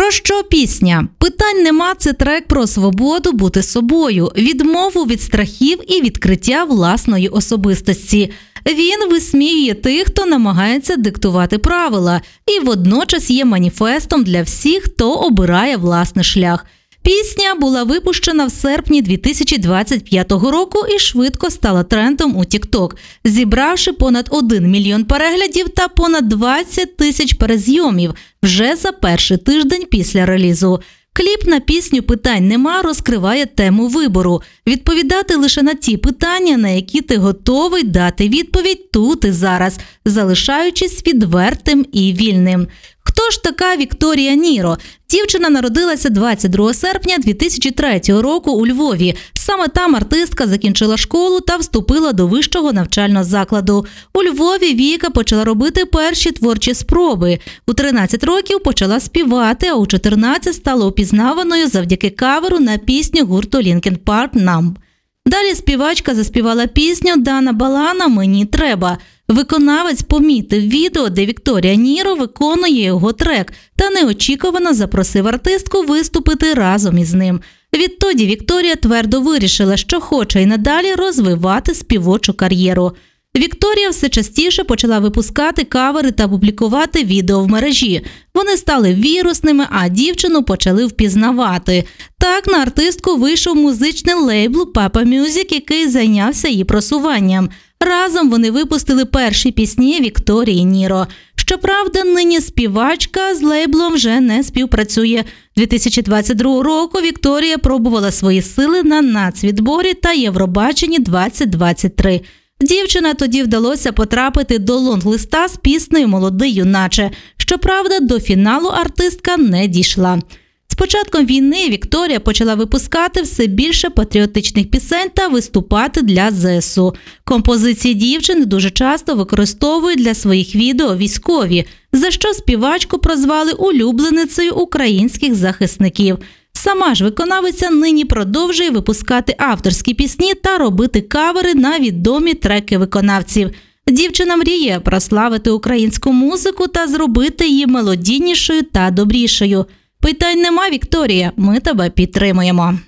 Про що пісня? «Питань нема» – це трек про свободу бути собою, відмову від страхів і відкриття власної особистості. Він висміює тих, хто намагається диктувати правила, і водночас є маніфестом для всіх, хто обирає власний шлях. Пісня була випущена в серпні 2025 року і швидко стала трендом у TikTok, зібравши понад 1 мільйон переглядів та понад 20 тисяч перезйомів вже за перший тиждень після релізу. Кліп на пісню «Питань нема» розкриває тему вибору – відповідати лише на ті питання, на які ти готовий дати відповідь тут і зараз, залишаючись відвертим і вільним. Хто ж така Вікторія Ніро? Дівчина народилася 22 серпня 2003 року у Львові. Саме там артистка закінчила школу та вступила до вищого навчального закладу. У Львові Віка почала робити перші творчі спроби. У 13 років почала співати, а у 14 стала упізнаваною завдяки каверу на пісню гурту Linkin Park «Numb». Далі співачка заспівала пісню Дана Балана «Мені треба». Виконавець помітив відео, де Вікторія Ніро виконує його трек та неочікувано запросив артистку виступити разом із ним. Відтоді Вікторія твердо вирішила, що хоче і надалі розвивати співочу кар'єру. Вікторія все частіше почала випускати кавери та публікувати відео в мережі. Вони стали вірусними, а дівчину почали впізнавати. Так на артистку вийшов музичний лейбл Papa Music, який зайнявся її просуванням. Разом вони випустили перші пісні Вікторії Ніро. Щоправда, нині співачка з лейблом вже не співпрацює. 2022 року Вікторія пробувала свої сили на нацвідборі та Євробаченні 2023. Дівчина тоді вдалося потрапити до лонглиста з піснею «Молодий юначе». Щоправда, до фіналу артистка не дійшла. З початком війни Вікторія почала випускати все більше патріотичних пісень та виступати для ЗСУ. Композиції дівчини дуже часто використовують для своїх відео військові, за що співачку прозвали улюбленицею українських захисників. Сама ж виконавиця нині продовжує випускати авторські пісні та робити кавери на відомі треки виконавців. Дівчина мріє прославити українську музику та зробити її мелодійнішою та добрішою. Питань нема, Вікторія, ми тебе підтримуємо.